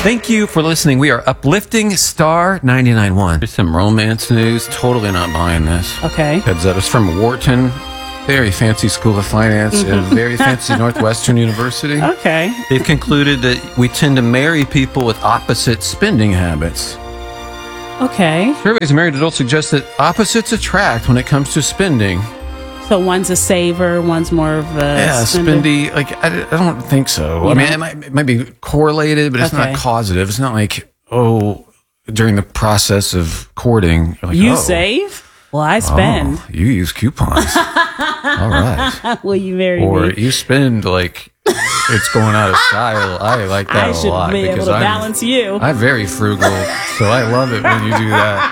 Thank you for listening. We are uplifting Star 99.1. Here's some romance news. Totally not buying this. Okay. It's from Wharton, very fancy school of finance, and a very fancy Northwestern University. Okay. They've concluded that we tend to marry people with opposite spending habits. Okay. Surveys of married adults suggest that opposites attract when it comes to spending. So one's a saver, one's more of a spender. Spendy. Like, I don't think so. I mean, it might be correlated, but it's not causative. It's not like, during the process of courting, you're like, you save? Well, I spend. Oh, you use coupons. All right. Will you marry me? Or you spend like it's going out of style. I like that a lot. I should be able to balance you. I'm very frugal, so I love it when you do that.